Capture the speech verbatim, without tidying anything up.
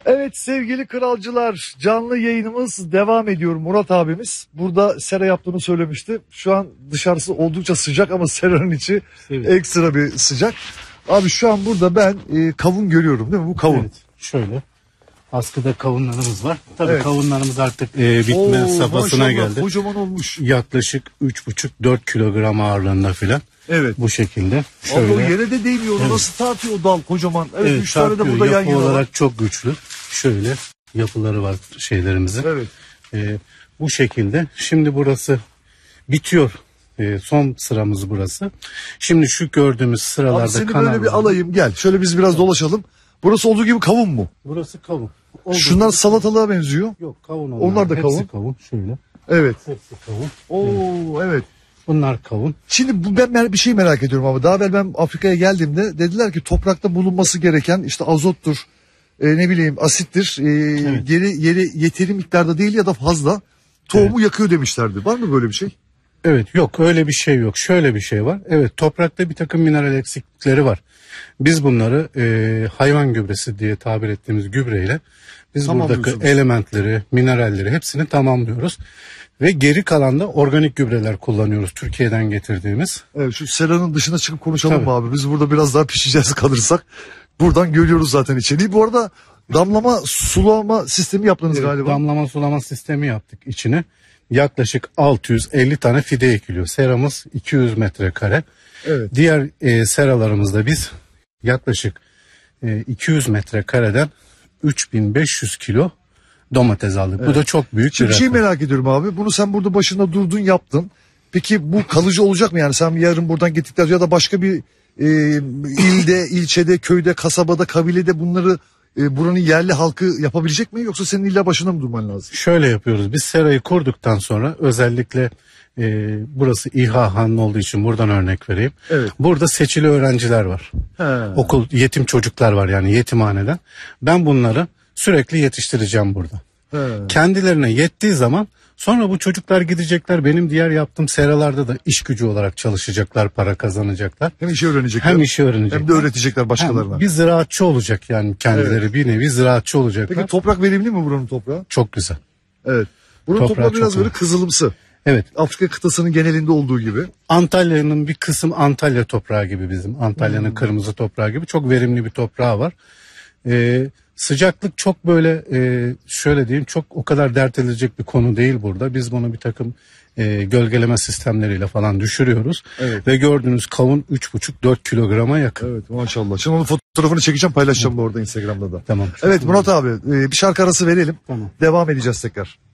Evet sevgili kralcılar, canlı yayınımız devam ediyor. Murat abimiz burada sera yaptığını söylemişti. Şu an dışarısı oldukça sıcak ama seranın içi evet, ekstra bir sıcak. Abi şu an burada ben e, kavun görüyorum değil mi? Bu kavun. Evet, şöyle askıda kavunlarımız var. Tabii evet, kavunlarımız artık e, bitme Oo, safhasına geldi. Kocaman olmuş. Yaklaşık üç buçuk dört kilogram ağırlığında filan. Evet. Bu şekilde. Şöyle. Abi o yere de değmiyor. Evet. Nasıl tartıyor o dal kocaman. Evet, evet üç tane de burada yan yana olarak var. Çok güçlü. Şöyle yapıları var şeylerimizin. Evet. Ee, bu şekilde. Şimdi burası bitiyor. Ee, son sıramız burası. Şimdi şu gördüğümüz sıralarda Abi seni kanal böyle bir alayım gel. Şöyle biz biraz dolaşalım. Burası olduğu gibi kavun mu? Burası kavun. Olduğu Şunlar gibi salatalığa benziyor. Yok kavun onlar. Onlar da Hepsi kavun. kavun. Şöyle. Evet. Hepsi kavun. Oo evet. Bunlar kavun. Şimdi bu ben bir şey merak ediyorum ama daha evvel ben Afrika'ya geldiğimde dediler ki toprakta bulunması gereken işte azottur, e, ne bileyim asittir, e, evet, geri yeri yeteri miktarda değil ya da fazla tohumu evet, yakıyor demişlerdi. Var mı böyle bir şey? Evet yok öyle bir şey yok. Şöyle bir şey var. Evet toprakta bir takım mineral eksiklikleri var. Biz bunları e, hayvan gübresi diye tabir ettiğimiz gübreyle biz buradaki elementleri, mineralleri hepsini tamamlıyoruz. Ve geri kalan da organik gübreler kullanıyoruz Türkiye'den getirdiğimiz. Evet şu seranın dışına çıkıp konuşalım mı abi? Biz burada biraz daha pişeceğiz kalırsak. Buradan görüyoruz zaten içeriği. Bu arada damlama sulama sistemi yaptınız evet, galiba. Damlama sulama sistemi yaptık içine. Yaklaşık altı yüz elli tane fide ekiliyor. Seramız iki yüz metrekare. Evet. Diğer e, seralarımızda biz yaklaşık e, iki yüz metrekareden üç bin beş yüz kilo domates aldık. Evet. Bu da çok büyük Şimdi bir şey merak ediyorum abi. Bunu sen burada başında durdun yaptın. Peki bu kalıcı olacak mı yani? Sen yarın buradan gittikten ya da başka bir e, ilde, ilçede, köyde, kasabada, kabilede bunları e, buranın yerli halkı yapabilecek mi? Yoksa senin illa başında mı durman lazım? Şöyle yapıyoruz. Biz serayı kurduktan sonra özellikle e, burası İHA Hanı olduğu için buradan örnek vereyim. Evet. Burada seçili öğrenciler var. He. Okul, yetim çocuklar var yani yetimhaneden. Ben bunları sürekli yetiştireceğim burada. He. Kendilerine yettiği zaman sonra bu çocuklar gidecekler benim diğer yaptığım seralarda da iş gücü olarak çalışacaklar, para kazanacaklar. Hem işi öğrenecekler. Hem işi öğrenecekler. Hem de öğretecekler başkalarına. Hem bir ziraatçı olacak yani kendileri evet, bir nevi ziraatçı olacaklar. Peki toprak verimli mi buranın toprağı? Çok güzel. Evet. Buranın toprağı, toprağı biraz böyle kızılımsı. Evet. Afrika kıtasının genelinde olduğu gibi. Antalya'nın bir kısım Antalya toprağı gibi bizim. Antalya'nın hmm. kırmızı toprağı gibi çok verimli bir toprağı var. Ee, sıcaklık çok böyle e, şöyle diyeyim çok o kadar dert edilecek bir konu değil burada. Biz bunu bir takım e, gölgeleme sistemleriyle falan düşürüyoruz. Evet. Ve gördüğünüz kavun üç buçuk dört kilograma yakın. Evet maşallah. Şimdi onun fotoğrafını çekeceğim paylaşacağım evet, bu orada Instagram'da da. Tamam. Evet Murat abi e, bir şarkı arası verelim. Tamam. Devam edeceğiz tekrar.